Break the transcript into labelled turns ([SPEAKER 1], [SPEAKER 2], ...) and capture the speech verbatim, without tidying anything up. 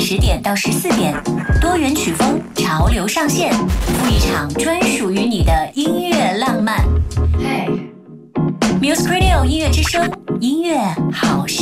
[SPEAKER 1] 十点到十四点，多元曲风，潮流上线，赴一场专属于你的音乐浪漫。Hey，Music Radio 音乐之声，音乐好。